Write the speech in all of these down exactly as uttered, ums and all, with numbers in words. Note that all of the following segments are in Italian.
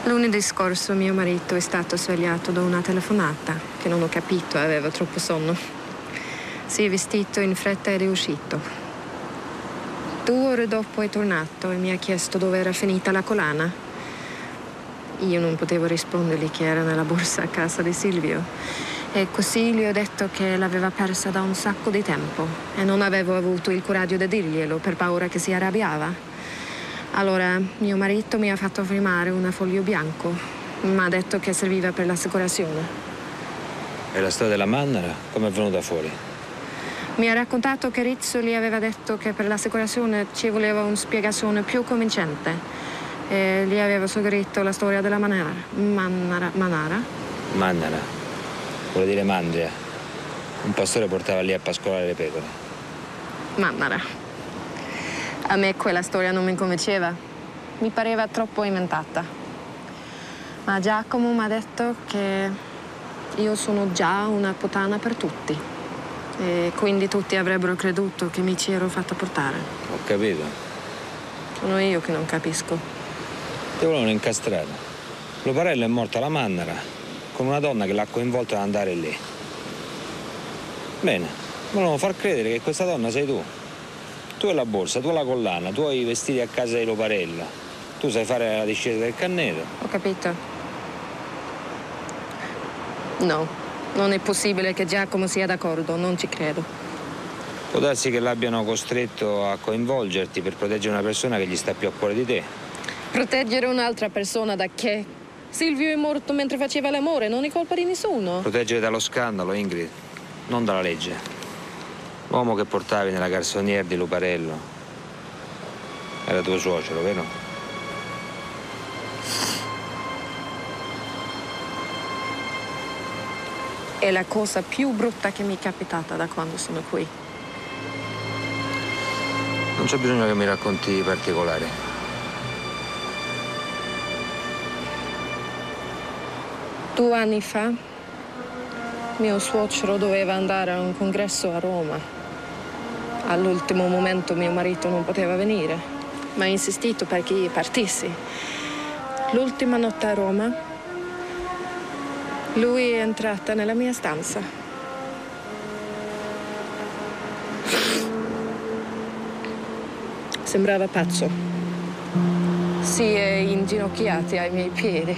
Lunedì scorso mio marito è stato svegliato da una telefonata che non ho capito, aveva troppo sonno. Si è vestito in fretta ed è uscito. Due ore dopo è tornato e mi ha chiesto dove era finita la collana. Io non potevo rispondergli che era nella borsa a casa di Silvio. E così gli ho detto che l'aveva persa da un sacco di tempo e non avevo avuto il coraggio di dirglielo per paura che si arrabbiava. Allora mio marito mi ha fatto firmare un foglio bianco. Mi ha detto che serviva per l'assicurazione. E la storia della Mannara come è venuta fuori? Mi ha raccontato che Rizzo gli aveva detto che per l'assicurazione ci voleva una spiegazione più convincente. E gli aveva suggerito la storia della Manara. Mannara. Manara? Mannara. Vuole dire mandria. Un pastore portava lì a pascolare le pecore. Mannara. A me quella storia non mi convinceva. Mi pareva troppo inventata. Ma Giacomo mi ha detto che io sono già una puttana per tutti. E quindi tutti avrebbero creduto che mi ci ero fatta portare. Ho capito. Sono io che non capisco. Ti volevano incastrare. Luparello è morto alla Mannara con una donna che l'ha coinvolto ad andare lì. Bene, volevano far credere che questa donna sei tu. Tu hai la borsa, tu hai la collana, tu hai i vestiti a casa di Luparella. Tu sai fare la discesa del canneto. Ho capito. No, non è possibile che Giacomo sia d'accordo, non ci credo. Può darsi che l'abbiano costretto a coinvolgerti per proteggere una persona che gli sta più a cuore di te. Proteggere un'altra persona da che? Silvio è morto mentre faceva l'amore, non è colpa di nessuno. Proteggere dallo scandalo, Ingrid, non dalla legge. L'uomo che portavi nella garçonnière di Luparello era tuo suocero, vero? È la cosa più brutta che mi è capitata da quando sono qui. Non c'è bisogno che mi racconti i particolari. Due anni fa, mio suocero doveva andare a un congresso a Roma. All'ultimo momento mio marito non poteva venire, ma ha insistito perché io partissi. L'ultima notte a Roma, lui è entrato nella mia stanza. Sembrava pazzo. Si è inginocchiato ai miei piedi.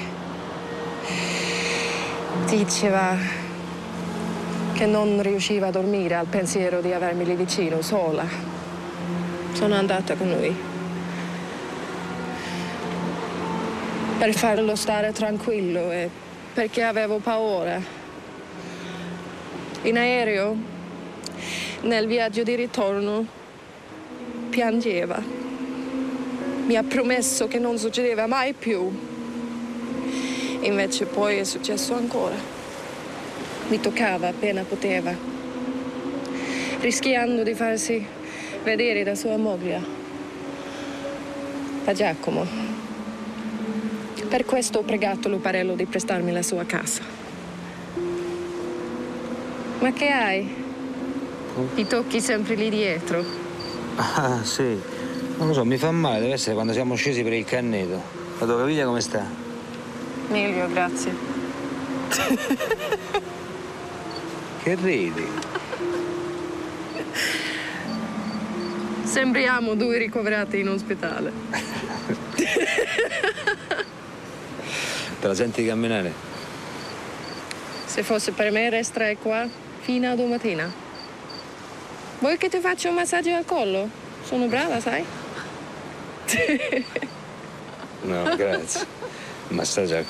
Diceva che non riusciva a dormire al pensiero di avermi lì vicino, sola. Sono andata con lui. Per farlo stare tranquillo e perché avevo paura. In aereo, nel viaggio di ritorno, piangeva. Mi ha promesso che non succedeva mai più. Invece poi è successo ancora. Mi toccava appena poteva, rischiando di farsi vedere da sua moglie, da Giacomo. Per questo ho pregato Luparello di prestarmi la sua casa. Ma che hai? Ti tocchi sempre lì dietro. Ah, sì. Non lo so, mi fa male, deve essere quando siamo scesi per il canneto. La tua caviglia come sta? Meglio, grazie. Che ridi? Sembriamo due ricoverati in ospedale. Te la senti camminare? Se fosse per me resterei qua fino a domattina. Vuoi che ti faccia un massaggio al collo? Sono brava, sai? No, grazie. Massaggio al